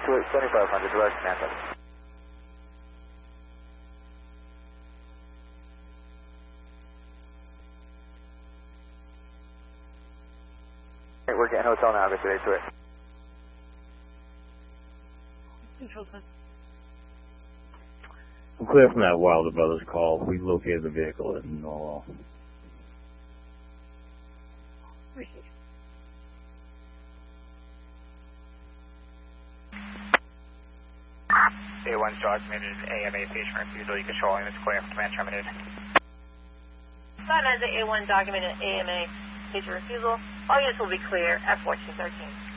7500, direct command. We're getting hotel now, go today to it. I'm clear from that Wilder Brothers call. We located the vehicle in Norwell. A1's documented AMA patient refusal. You controlling this clear for command terminated. That is A1 documented AMA patient refusal. All units will be clear at 1413.